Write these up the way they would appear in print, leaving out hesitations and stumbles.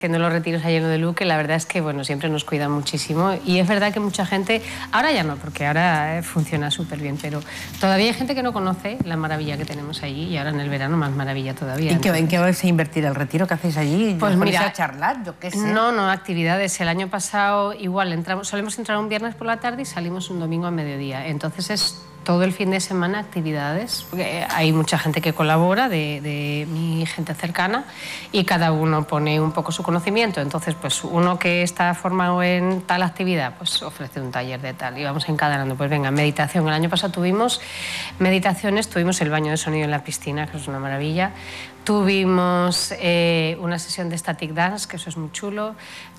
Haciendo los retiros allí en de Luque, la verdad es que bueno, siempre nos cuidan muchísimo y es verdad que mucha gente, ahora ya no, porque ahora funciona súper bien, pero todavía hay gente que no conoce la maravilla que tenemos allí y ahora en el verano más maravilla todavía. ¿En qué vais a invertir el retiro que hacéis allí? Pues mira, a charlar, yo qué sé. No, actividades. El año pasado igual solemos entrar un viernes por la tarde y salimos un domingo a mediodía. Entonces es todo el fin de semana actividades, porque hay mucha gente que colabora, de mi gente cercana, y cada uno pone un poco su conocimiento. Entonces, pues uno que está formado en tal actividad, pues ofrece un taller de tal, y vamos encadenando. Pues venga, meditación. El año pasado tuvimos meditaciones, tuvimos el baño de sonido en la piscina, que es una maravilla. Tuvimos una sesión de static dance, que eso es muy chulo.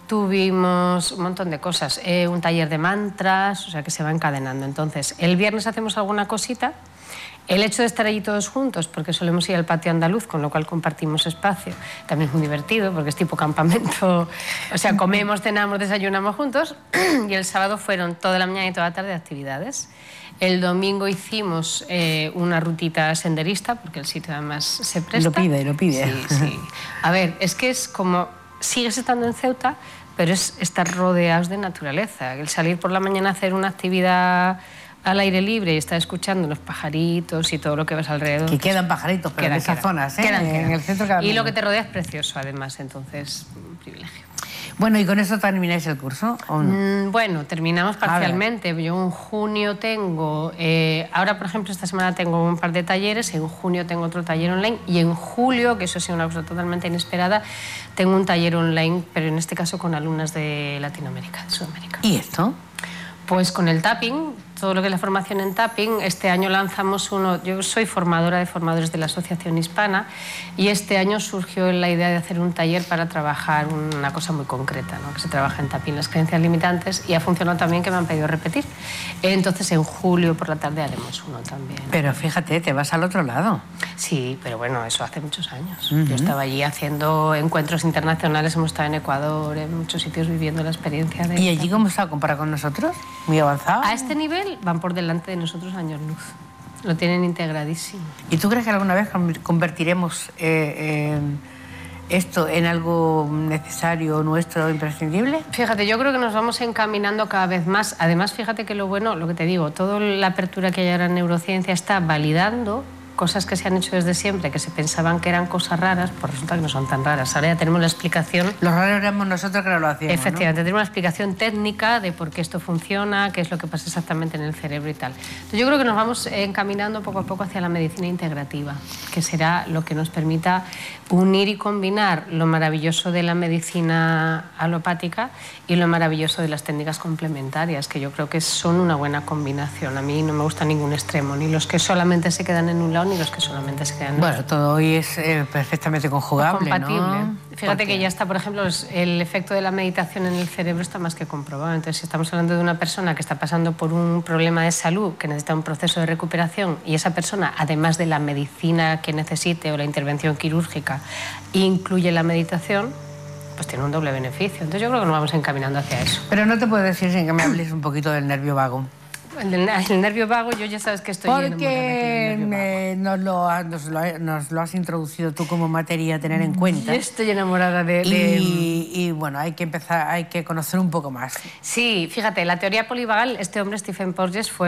Tuvimos un montón de cosas, un taller de mantras, o sea que se va encadenando. Entonces, el viernes hacemos alguna cosita. El hecho de estar allí todos juntos, porque solemos ir al patio andaluz, con lo cual compartimos espacio, también es muy divertido, porque es tipo campamento, o sea, comemos, cenamos, desayunamos juntos, y el sábado fueron toda la mañana y toda la tarde de actividades. El domingo hicimos una rutita senderista, porque el sitio además se presta. Lo pide. Sí. A ver, es que es como, sigues estando en Ceuta, pero es estar rodeados de naturaleza. El salir por la mañana a hacer una actividad al aire libre y estar escuchando los pajaritos y todo lo que ves alrededor. Que quedan pajaritos, pero en esas zonas, ¿eh? Quedan. En el centro cada y lo que te rodea es precioso, además, entonces, un privilegio. Bueno, ¿y con eso termináis el curso o no? Bueno, terminamos parcialmente. Yo en junio tengo... ahora, por ejemplo, esta semana tengo un par de talleres, en junio tengo otro taller online y en julio, que eso ha sido una cosa totalmente inesperada, tengo un taller online, pero en este caso con alumnas de Latinoamérica, de Sudamérica. ¿Y esto? Pues con el tapping, todo lo que es la formación en tapping. Este año lanzamos uno, yo soy formadora de formadores de la Asociación Hispana y este año surgió la idea de hacer un taller para trabajar una cosa muy concreta, ¿no? Que se trabaja en tapping, las creencias limitantes, y ha funcionado también que me han pedido repetir. Entonces en julio por la tarde haremos uno también. Pero fíjate, te vas al otro lado. Sí, pero bueno, eso hace muchos años. Yo estaba allí haciendo encuentros internacionales, hemos estado en Ecuador, en muchos sitios viviendo la experiencia de... ¿Y allí cómo está comparado con nosotros? ¿Muy avanzado? A este nivel van por delante de nosotros años luz. Lo tienen integradísimo. ¿Y tú crees que alguna vez convertiremos esto en algo necesario, nuestro, imprescindible? Fíjate, yo creo que nos vamos encaminando cada vez más. Además, fíjate que lo bueno, lo que te digo, toda la apertura que hay ahora en neurociencia está validando cosas que se han hecho desde siempre, que se pensaban que eran cosas raras, pues resulta que no son tan raras. Ahora ya tenemos la explicación... Los raros éramos nosotros que no lo hacíamos, Efectivamente, ¿no? tenemos una explicación técnica de por qué esto funciona, qué es lo que pasa exactamente en el cerebro y tal. Entonces, yo creo que nos vamos encaminando poco a poco hacia la medicina integrativa, que será lo que nos permita unir y combinar lo maravilloso de la medicina alopática y lo maravilloso de las técnicas complementarias, que yo creo que son una buena combinación. A mí no me gusta ningún extremo, ni los que solamente se quedan en un lado, ni los que solamente se quedan en Bueno, todo hoy es perfectamente conjugable, compatible, ¿no? Fíjate que ya está, por ejemplo, el efecto de la meditación en el cerebro está más que comprobado. Entonces, si estamos hablando de una persona que está pasando por un problema de salud, que necesita un proceso de recuperación, y esa persona, además de la medicina que necesite o la intervención quirúrgica, incluye la meditación, pues tiene un doble beneficio. Entonces, yo creo que nos vamos encaminando hacia eso. Pero no te puedo decir sin que me hables un poquito del nervio vago. El nervio vago, yo ya sabes que estoy porque nos lo has introducido tú como materia a tener en cuenta. Yo estoy enamorada de... Y bueno, hay que empezar, hay que conocer un poco más. Sí, fíjate, la teoría polivagal, este hombre, Stephen Porges, fue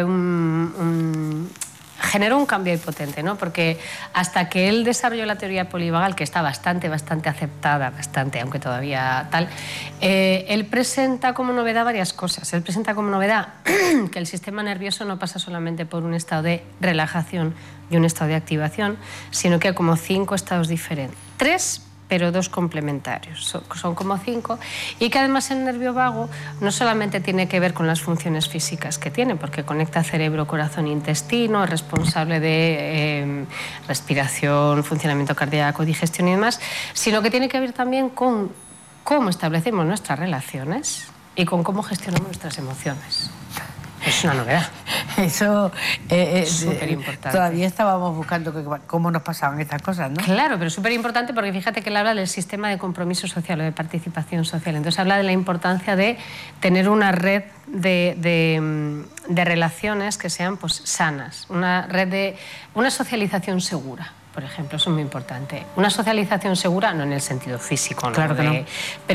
generó un cambio ahí potente, ¿no? Porque hasta que él desarrolló la teoría polivagal, que está bastante aceptada, aunque todavía tal, él presenta como novedad varias cosas. Él presenta como novedad que el sistema nervioso no pasa solamente por un estado de relajación y un estado de activación, sino que hay como 5 estados diferentes. 3, pero 2 complementarios, son como 5, y que además el nervio vago no solamente tiene que ver con las funciones físicas que tiene, porque conecta cerebro, corazón e intestino, es responsable de respiración, funcionamiento cardíaco, digestión y demás, sino que tiene que ver también con cómo establecemos nuestras relaciones y con cómo gestionamos nuestras emociones. Es una novedad. Eso es súper importante. Todavía estábamos buscando cómo nos pasaban estas cosas, ¿no? Claro, pero súper importante porque fíjate que él habla del sistema de compromiso social o de participación social. Entonces habla de la importancia de tener una red de relaciones que sean pues, sanas, una red de una socialización segura. por ejemplo, eso es muy importante. Una socialización segura, no en el sentido físico, ¿no? Claro que no.